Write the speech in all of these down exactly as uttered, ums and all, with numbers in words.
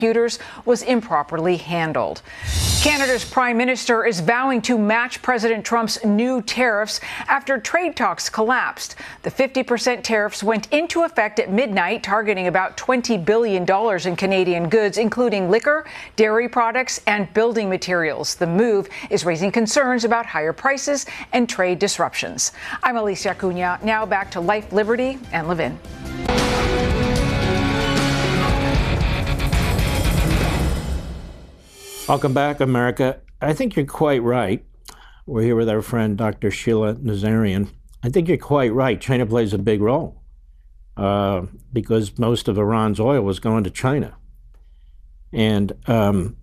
prosecutors was improperly handled. Canada's prime minister is vowing to match President Trump's new tariffs after trade talks collapsed. The fifty percent tariffs went into effect at midnight, targeting about twenty billion dollars in Canadian goods, including liquor, dairy products, and building materials. The move is raising concerns about higher prices and trade disruptions. I'm Alicia Cunha. Now back to Life, Liberty, and Levin. Welcome back, America. I think you're quite right. We're here with our friend, Doctor Sheila Nazarian. I think you're quite right. China plays a big role uh, because most of Iran's oil was going to China. And um,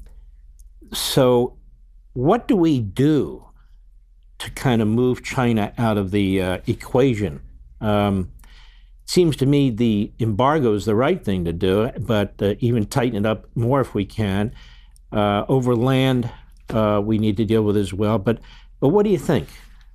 so what do we do to kind of move China out of the uh, equation? Um, it seems to me the embargo is the right thing to do, but uh, even tighten it up more if we can. Uh, over land, uh, we need to deal with as well. But, but what do you think?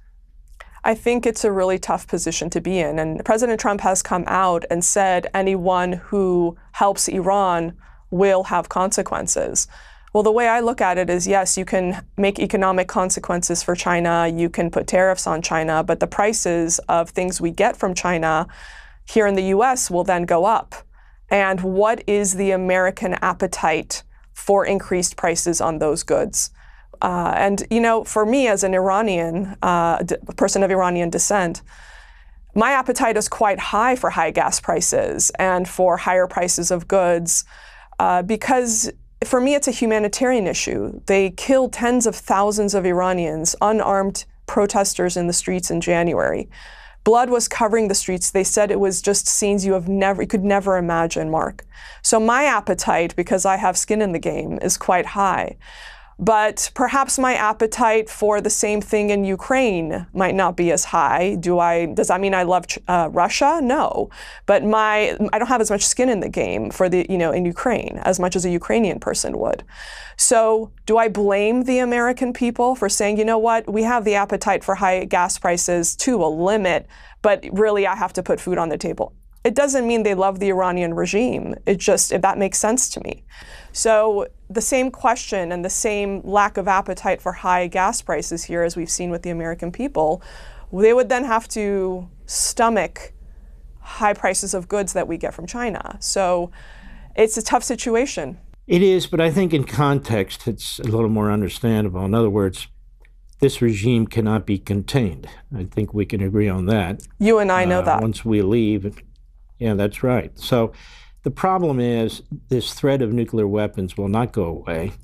I think it's a really tough position to be in. And President Trump has come out and said anyone who helps Iran will have consequences. Well, the way I look at it is, yes, you can make economic consequences for China. You can put tariffs on China. But the prices of things we get from China here in the U S will then go up. And what is the American appetite for increased prices on those goods? Uh, and, you know, for me as an Iranian, uh, a person of Iranian descent, my appetite is quite high for high gas prices and for higher prices of goods uh, because for me it's a humanitarian issue. They killed tens of thousands of Iranians, unarmed protesters in the streets in January. Blood was covering the streets. They said it was just scenes you have never, you could never imagine, Mark. So my appetite, because I have skin in the game, is quite high. But perhaps my appetite for the same thing in Ukraine might not be as high. Do I? Does that mean I love uh, Russia? No. But my, I don't have as much skin in the game for the, you know, in Ukraine as much as a Ukrainian person would. So do I blame the American people for saying, you know what, we have the appetite for high gas prices to a limit, but really I have to put food on the table? It doesn't mean they love the Iranian regime. It just, if that makes sense to me. So the same question and the same lack of appetite for high gas prices here as we've seen with the American people, they would then have to stomach high prices of goods that we get from China. So it's a tough situation. It is, but I think in context, it's a little more understandable. In other words, this regime cannot be contained. I think we can agree on that. You and I know uh, that. Once we leave, yeah, that's right. So the problem is this threat of nuclear weapons will not go away.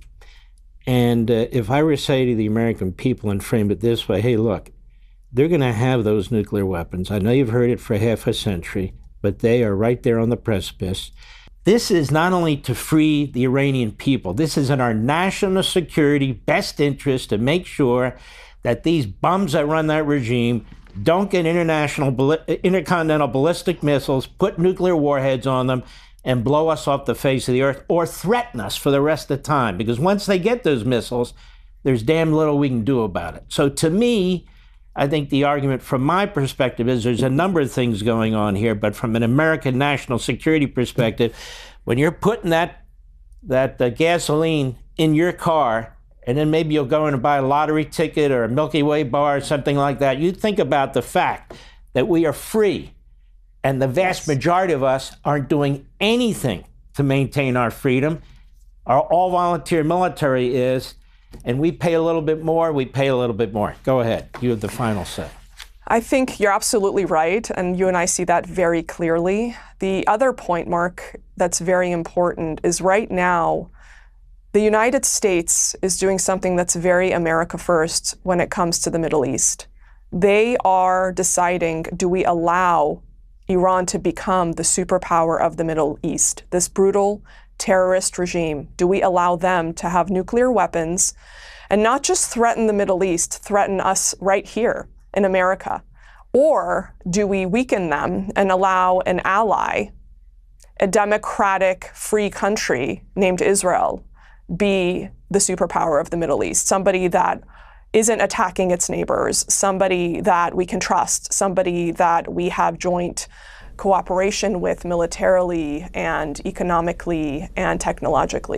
And uh, if I were to say to the American people and frame it this way, hey, look, they're going to have those nuclear weapons. I know you've heard it for half a century, but they are right there on the precipice. This is not only to free the Iranian people, this is in our national security best interest to make sure that these bums that run that regime don't get international, intercontinental ballistic missiles, put nuclear warheads on them, and blow us off the face of the earth, or threaten us for the rest of the time. Because once they get those missiles, there's damn little we can do about it. So to me, I think the argument from my perspective is there's a number of things going on here, but from an American national security perspective, when you're putting that, that uh, gasoline in your car, and then maybe you'll go in and buy a lottery ticket or a Milky Way bar or something like that, you think about the fact that we are free, and the vast majority of us aren't doing anything to maintain our freedom. Our all-volunteer military is, and we pay a little bit more, we pay a little bit more. Go ahead. You have the final say. I think you're absolutely right, and you and I see that very clearly. The other point, Mark, that's very important is right now, the United States is doing something that's very America first when it comes to the Middle East. They are deciding, do we allow Iran to become the superpower of the Middle East, this brutal terrorist regime? Do we allow them to have nuclear weapons and not just threaten the Middle East, threaten us right here in America? Or do we weaken them and allow an ally, a democratic, free country named Israel, be the superpower of the Middle East? Somebody that isn't attacking its neighbors, somebody that we can trust, somebody that we have joint cooperation with militarily and economically and technologically.